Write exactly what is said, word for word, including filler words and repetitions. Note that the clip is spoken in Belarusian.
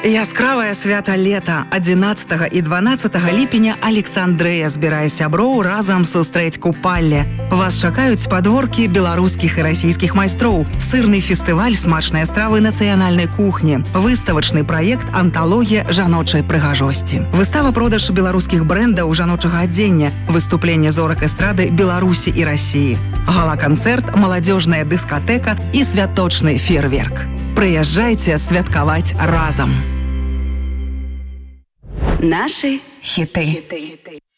Яскравае свята лета адзінаццатага і дванаццатага ліпеня Александрэя збірае сяброў разам сустрэць купалле. Вас чакаюць падворкі беларускіх і расійскіх майстроў, сырны фестываль смачныя стравы нацыянальнай кухні, выставачны праект анталогія жаночай прыгажосці. Выстава-продаж беларускіх брэндаў жаночага адзення, выступленне зорак эстрады Беларусі і Расіі. Гала-канцэрт, маладзёжная дыскатэка і святочны фейерверк. Прыязджайце святкаваць разам. Наши хиты.